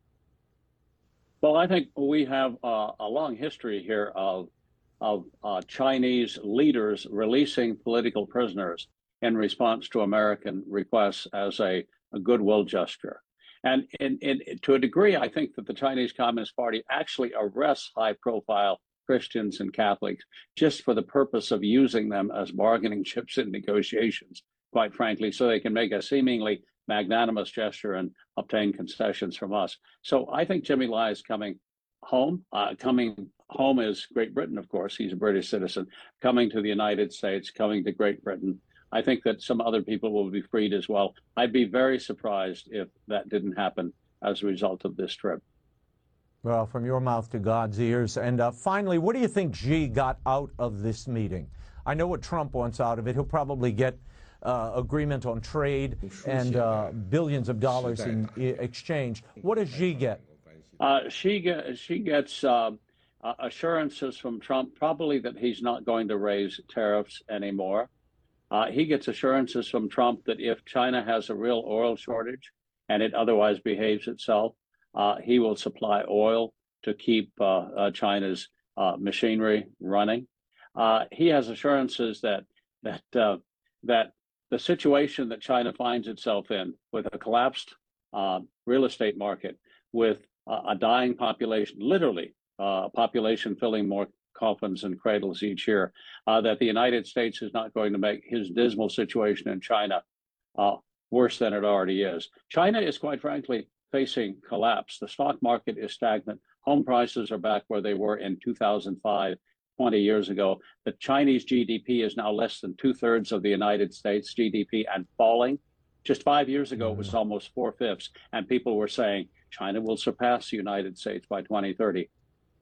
Well, I think we have uh, a long history here of of uh, Chinese leaders releasing political prisoners in response to American requests as a, a goodwill gesture. And in, in, to a degree, I think that the Chinese Communist Party actually arrests high-profile Christians and Catholics just for the purpose of using them as bargaining chips in negotiations, quite frankly, so they can make a seemingly magnanimous gesture and obtain concessions from us. So I think Jimmy Lai is coming home. Uh, coming home is Great Britain, of course. He's a British citizen. Coming to the United States, coming to Great Britain. I think that some other people will be freed as well. I'd be very surprised if that didn't happen as a result of this trip. Well, from your mouth to God's ears. And uh, finally, what do you think Xi got out of this meeting? I know what Trump wants out of it. He'll probably get uh, agreement on trade and uh, billions of dollars in exchange. What does Xi get? Uh, she, get, she gets uh, uh, assurances from Trump, probably that he's not going to raise tariffs anymore. Uh, he gets assurances from Trump that if China has a real oil shortage and it otherwise behaves itself, uh, he will supply oil to keep uh, uh, China's uh, machinery running. Uh, he has assurances that that uh, that the situation that China finds itself in, with a collapsed uh, real estate market, with uh, a dying population, literally uh, a population filling more coffins and cradles each year, uh, that the United States is not going to make his dismal situation in China uh, worse than it already is. China is, quite frankly, facing collapse. The stock market is stagnant. Home prices are back where they were in two thousand five, twenty years ago. The Chinese G D P is now less than two-thirds of the United States G D P and falling. Just five years ago, it was almost four-fifths, and people were saying China will surpass the United States by twenty thirty.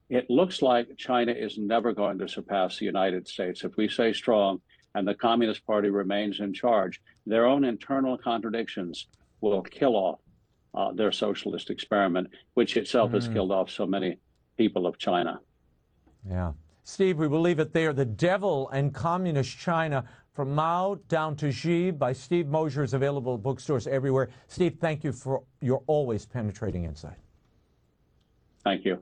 it looks like China is never going to surpass the United States. If we stay strong and the Communist Party remains in charge, their own internal contradictions will kill off uh, their socialist experiment, which itself mm. has killed off so many people of China. Yeah. Steve, we will leave it there. The Devil and Communist China, from Mao down to Xi, by Steve Mosher, is available at bookstores everywhere. Steve, thank you for your always penetrating insight. Thank you.